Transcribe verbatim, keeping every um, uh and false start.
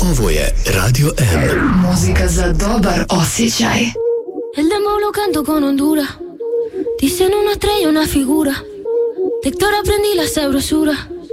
Ovo je Radio M. Muzika za dobar osjećaj. El demo lo canto con Honduras. Dicen una estrella, una figura. De Héctor aprendí la sabrosura.